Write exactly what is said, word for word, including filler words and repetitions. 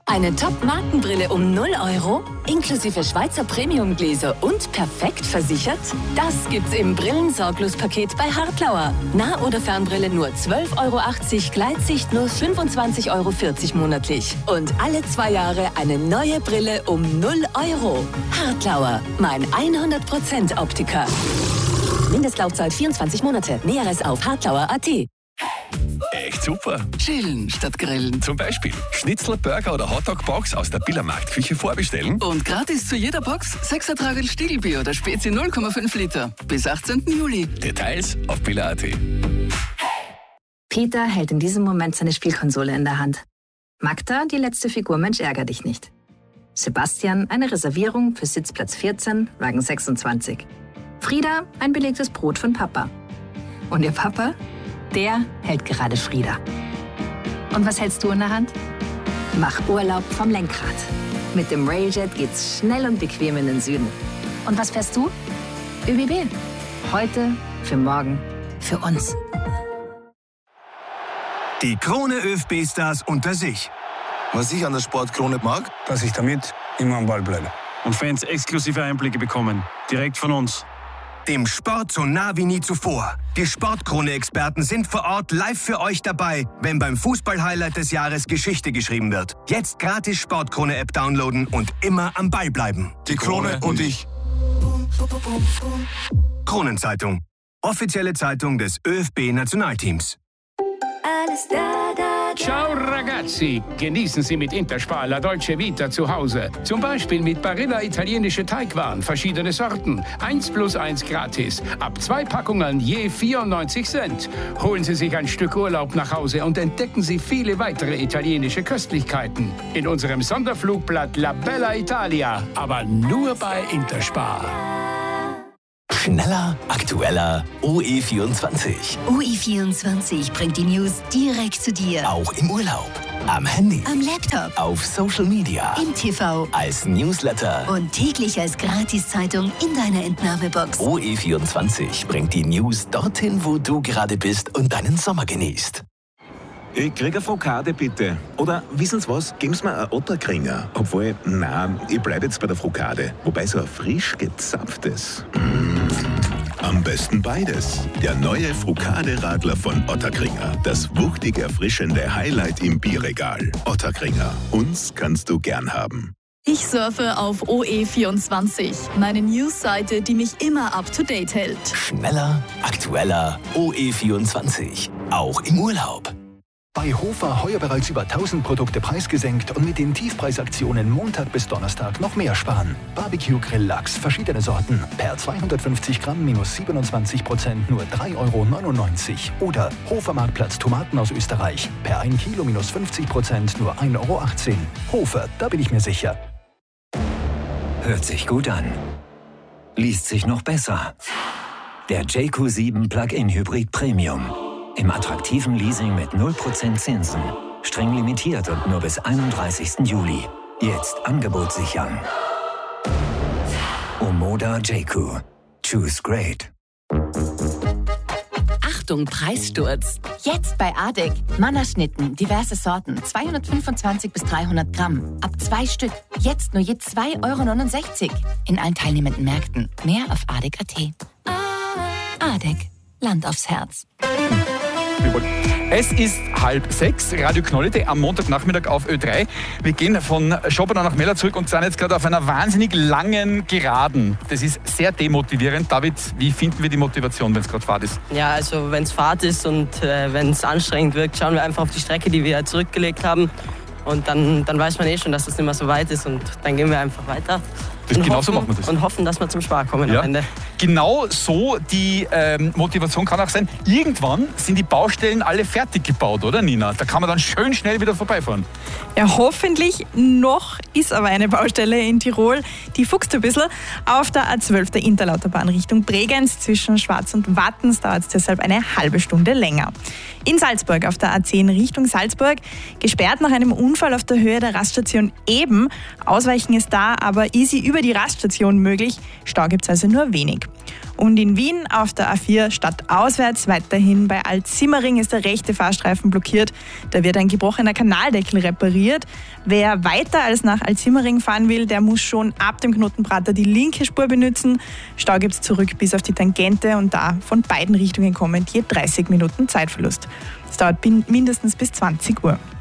Eine Top-Markenbrille um null Euro? Inklusive Schweizer Premiumgläser und perfekt versichert? Das gibt's im Brillensorglos-Paket bei Hartlauer. Nah- oder Fernbrille nur zwölf Euro achtzig, Gleitsicht nur fünfundzwanzig Euro vierzig monatlich. Und alle zwei Jahre eine neue Brille um null Euro. Hartlauer, mein hundert Prozent Optiker. Mindestlaufzeit vierundzwanzig Monate. Näheres auf hartlauer punkt a t. Echt super. Chillen statt grillen. Zum Beispiel Schnitzel, Burger oder Hotdog-Box aus der Billermarktküche vorbestellen. Und gratis zu jeder Box sechs Tragel Stiegelbier oder Spezi null Komma fünf Liter. Bis achtzehnten Juli. Details auf biller punkt a t. Peter hält in diesem Moment seine Spielkonsole in der Hand. Magda, die letzte Figur Mensch ärger dich nicht. Sebastian, eine Reservierung für Sitzplatz vierzehn, Wagen sechsundzwanzig. Frieda, ein belegtes Brot von Papa. Und ihr Papa? Der hält gerade Frieda. Und was hältst du in der Hand? Mach Urlaub vom Lenkrad. Mit dem Railjet geht's schnell und bequem in den Süden. Und was fährst du? ÖBB. Heute, für morgen, für uns. Die Krone ÖFB-Stars unter sich. Was ich an der Sportkrone mag, dass ich damit immer am Ball bleibe. Und Fans exklusive Einblicke bekommen. Direkt von uns. Dem Sport so nah wie nie zuvor. Die Sportkrone-Experten sind vor Ort live für euch dabei, wenn beim Fußball-Highlight des Jahres Geschichte geschrieben wird. Jetzt gratis Sportkrone-App downloaden und immer am Ball bleiben. Die Krone und ich. Kronenzeitung. Offizielle Zeitung des ÖFB-Nationalteams. Alles da, da, da. Ciao ragazzi, genießen Sie mit Interspar La Dolce Vita zu Hause. Zum Beispiel mit Barilla italienische Teigwaren, verschiedene Sorten. eins plus eins gratis. Ab zwei Packungen je vierundneunzig Cent. Holen Sie sich ein Stück Urlaub nach Hause und entdecken Sie viele weitere italienische Köstlichkeiten. In unserem Sonderflugblatt La Bella Italia. Aber nur bei Interspar. Schneller, aktueller, O E vierundzwanzig. O E vierundzwanzig bringt die News direkt zu dir. Auch im Urlaub, am Handy, am Laptop, auf Social Media, im T V, als Newsletter und täglich als Gratiszeitung in deiner Entnahmebox. O E vierundzwanzig bringt die News dorthin, wo du gerade bist und deinen Sommer genießt. Ich krieg eine Frokade, bitte. Oder, wissen Sie was, geben Sie mir einen Otterkringer. Obwohl, nein, ich bleib jetzt bei der Frokade. Wobei so ein frisch gezapftes. Mm. Am besten beides. Der neue Frokade-Radler von Otterkringer. Das wuchtig erfrischende Highlight im Bierregal. Otterkringer. Uns kannst du gern haben. Ich surfe auf O E vierundzwanzig, meine News-Seite, die mich immer up-to-date hält. Schneller, aktueller, O E vierundzwanzig. Auch im Urlaub. Bei Hofer heuer bereits über tausend Produkte preisgesenkt und mit den Tiefpreisaktionen Montag bis Donnerstag noch mehr sparen. Barbecue-Grill-Lachs, verschiedene Sorten. Per zweihundertfünfzig Gramm minus siebenundzwanzig Prozent nur drei Euro neunundneunzig. Oder Hofer Marktplatz Tomaten aus Österreich. Per ein Kilo minus fünfzig Prozent nur ein Euro achtzehn. Hofer, da bin ich mir sicher. Hört sich gut an. Liest sich noch besser. Der J Q sieben Plug-in Hybrid Premium. Im attraktiven Leasing mit null Prozent Zinsen. Streng limitiert und nur bis einunddreißigsten Juli. Jetzt Angebot sichern. Omoda J Q. Choose great. Achtung, Preissturz. Jetzt bei Adek. Mannerschnitten, diverse Sorten. zweihundertfünfundzwanzig bis dreihundert Gramm. Ab zwei Stück. Jetzt nur je zwei Euro neunundsechzig. In allen teilnehmenden Märkten. Mehr auf adek punkt a t. Adek. Land aufs Herz. Es ist halb sechs, Radio Knollete am Montagnachmittag auf Ö drei. Wir gehen von Schopenhauer nach Mellach zurück und sind jetzt gerade auf einer wahnsinnig langen Geraden. Das ist sehr demotivierend. David, wie finden wir die Motivation, wenn es gerade Fahrt ist? Ja, also wenn es Fahrt ist und äh, wenn es anstrengend wirkt, schauen wir einfach auf die Strecke, die wir zurückgelegt haben. Und dann, dann weiß man eh schon, dass das nicht mehr so weit ist und dann gehen wir einfach weiter. Das genau so machen wir das. Und hoffen, dass wir zum Spar kommen ja. am Ende. Genau so die ähm, Motivation kann auch sein. Irgendwann sind die Baustellen alle fertig gebaut, oder Nina? Da kann man dann schön schnell wieder vorbeifahren. Ja, hoffentlich. Noch ist aber eine Baustelle in Tirol. Die fuchst ein bisschen. Auf der A zwölf der Interlauterbahn Richtung Bregenz zwischen Schwarz und Wattens dauert es deshalb eine halbe Stunde länger. In Salzburg auf der A zehn Richtung Salzburg gesperrt nach einem Unfall auf der Höhe der Raststation Eben. Ausweichen ist da aber easy über die Raststation möglich. Stau gibt es also nur wenig. Weg. Und in Wien auf der A vier stadtauswärts weiterhin bei Alt-Simmering ist der rechte Fahrstreifen blockiert. Da wird ein gebrochener Kanaldeckel repariert. Wer weiter als nach Alt-Simmering fahren will, der muss schon ab dem Knotenprater die linke Spur benutzen. Stau gibt es zurück bis auf die Tangente und da von beiden Richtungen kommend je dreißig Minuten Zeitverlust. Es dauert mindestens bis zwanzig Uhr.